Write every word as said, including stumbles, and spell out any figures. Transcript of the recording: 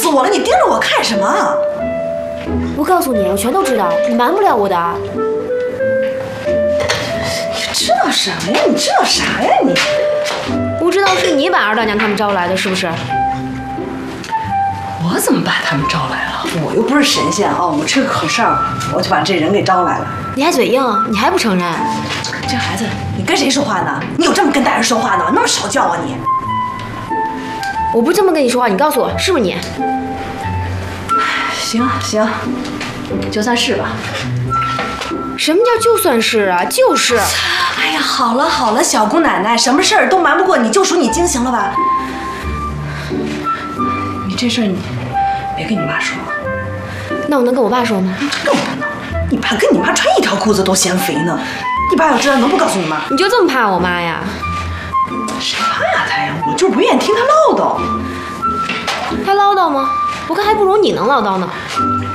诉我了，你盯着我看什么？ 我告诉你，我全都知道，你瞒不了我的。 你知道什么呀？你知道啥呀你？ 我知道是你把二大娘他们招来的，是不是？ 我怎么把他们招来了？我又不是神仙啊！我这个口哨，我就把这人给招来了。 你还嘴硬，你还不承认？ 这孩子，你跟谁说话呢？你有这么跟大人说话的吗？那么少叫啊你！ 我不是这么跟你说话，你告诉我是不是你？ 行行，就算是吧。 什么叫就算是啊？就是。 哎呀，好了好了，小姑奶奶，什么事儿都瞒不过你，就属你精行了吧？你这事儿你别跟你妈说。 那我能跟我爸说吗？ 更不能，你爸跟你妈穿一条裤子都嫌肥呢。你爸要知道能不告诉你妈？ 你就这么怕我妈呀？ 谁怕她呀？我就不愿意听她唠叨。 还唠叨吗？我看还不如你能唠叨呢。